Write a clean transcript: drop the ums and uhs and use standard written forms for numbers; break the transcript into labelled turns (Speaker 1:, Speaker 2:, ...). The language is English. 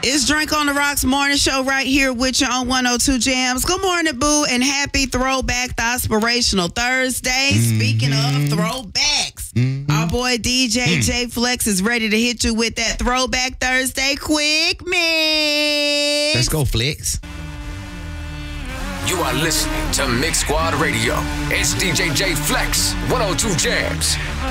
Speaker 1: It's Drink on the Rocks morning show right here with you on 102 Jams. Good morning, boo, and happy Throwback Aspirational Thursday. Speaking of throwbacks, our boy DJ J Flex is ready to hit you with that Throwback Thursday quick mix.
Speaker 2: Let's go, Flex.
Speaker 3: You are listening to Mix Squad Radio. It's DJ J Flex, 102 Jams.